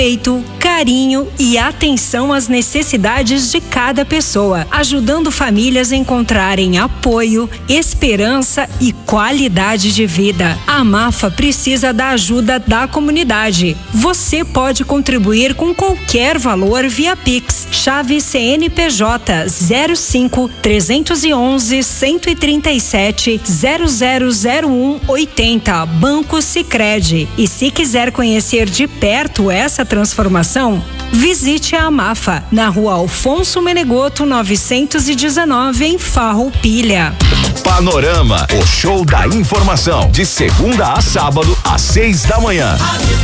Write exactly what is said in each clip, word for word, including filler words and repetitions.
Respeito, carinho e atenção às necessidades de cada pessoa, ajudando famílias a encontrarem apoio, esperança e qualidade de vida. A Mafa precisa da ajuda da comunidade. Você pode contribuir com qualquer valor via Pix. Chave C N P J zero cinco, trezentos e onze, cento e trinta e sete, zero zero zero um, oitenta, Banco Sicredi. E se quiser conhecer de perto essa transformação, visite a Mafa na Rua Alfonso Menegoto novecentos e dezenove, em Farroupilha. Panorama, o show da informação, de segunda a sábado às seis da manhã.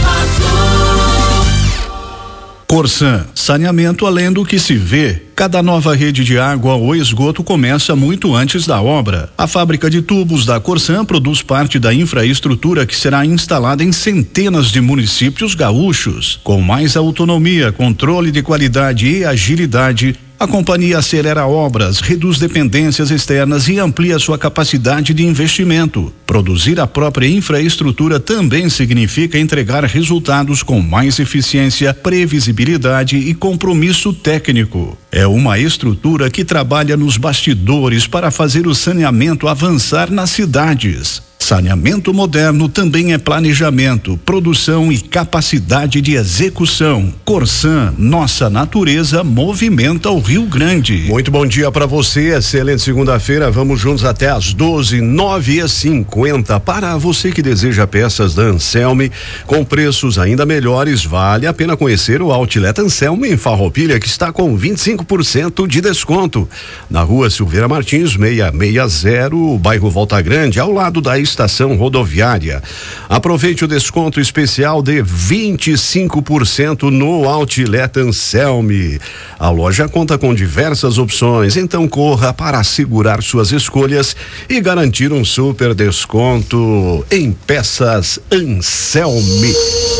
Corsan, saneamento além do que se vê. Cada nova rede de água ou esgoto começa muito antes da obra. A fábrica de tubos da Corsan produz parte da infraestrutura que será instalada em centenas de municípios gaúchos. Com mais autonomia, controle de qualidade e agilidade, a companhia acelera obras, reduz dependências externas e amplia sua capacidade de investimento. Produzir a própria infraestrutura também significa entregar resultados com mais eficiência, previsibilidade e compromisso técnico. É uma estrutura que trabalha nos bastidores para fazer o saneamento avançar nas cidades. Saneamento moderno também é planejamento, produção e capacidade de execução. Corsan, nossa natureza movimenta o Rio Grande. Muito bom dia para você, excelente segunda-feira. Vamos juntos até às doze, nove e cinquenta. Para você que deseja peças da Anselme com preços ainda melhores, vale a pena conhecer o Outlet Anselme em Farroupilha, que está com vinte e cinco por cento de desconto. Na Rua Silveira Martins, seiscentos e sessenta, bairro Volta Grande, ao lado da estação rodoviária. Aproveite o desconto especial de vinte e cinco por cento no Outlet Anselme. A loja conta com diversas opções, então corra para assegurar suas escolhas e garantir um super desconto em peças Anselme.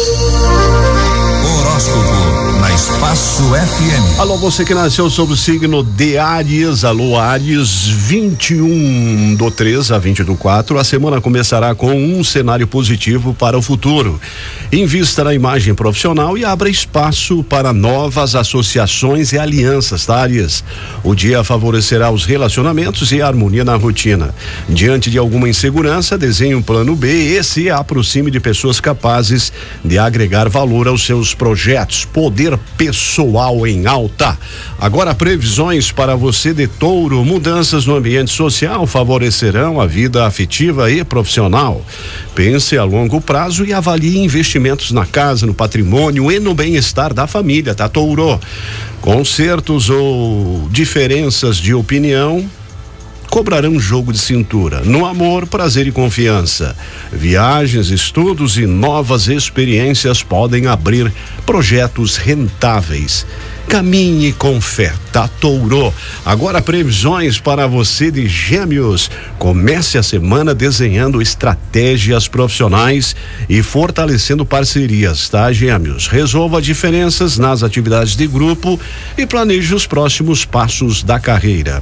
Horóscopo na Espaço F M. Alô, você que nasceu sob o signo de Áries, alô Áries, vinte e um do três a vinte do quatro, a semana começará com um cenário positivo para o futuro. Invista na imagem profissional e abra espaço para novas associações e alianças, tá, Áries? O dia favorecerá os relacionamentos e a harmonia na rotina. Diante de alguma insegurança, desenhe um plano B e se aproxime de pessoas capazes de agregar valor aos seus projetos. Poder pessoal em alta. Agora, previsões para você de Touro. Mudanças no ambiente social favorecerão a vida afetiva e profissional. Pense a longo prazo e avalie investimentos na casa, no patrimônio e no bem-estar da família, tá, Touro? Concertos ou diferenças de opinião cobrarão jogo de cintura. No amor, prazer e confiança. Viagens, estudos e novas experiências podem abrir projetos rentáveis. Caminhe com fé, tá, Touro? Agora, previsões para você de Gêmeos. Comece a semana desenhando estratégias profissionais e fortalecendo parcerias, tá, Gêmeos? Resolva diferenças nas atividades de grupo e planeje os próximos passos da carreira.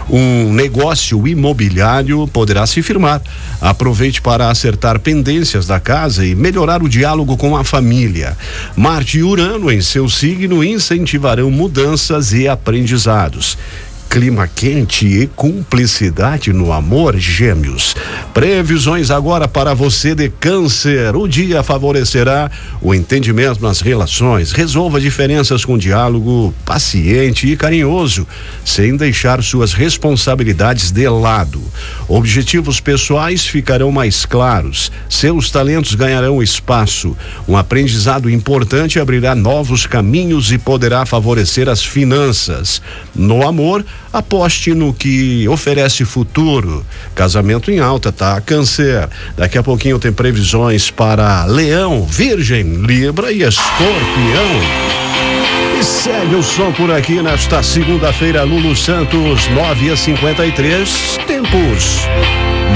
Um negócio imobiliário poderá se firmar. Aproveite para acertar pendências da casa e melhorar o diálogo com a família. Marte e Urano em seu signo incentivarão mudanças e aprendizados. Clima quente e cumplicidade no amor, Gêmeos. Previsões agora para você de Câncer. O dia favorecerá o entendimento nas relações. Resolva diferenças com diálogo paciente e carinhoso, sem deixar suas responsabilidades de lado. Objetivos pessoais ficarão mais claros. Seus talentos ganharão espaço. Um aprendizado importante abrirá novos caminhos e poderá favorecer as finanças. No amor, aposte no que oferece futuro. Casamento em alta, tá? Câncer. Daqui a pouquinho tem previsões para Leão, Virgem, Libra e Escorpião. E segue o som por aqui nesta segunda-feira, Lulu Santos, nove e cinquenta e três. Tempos.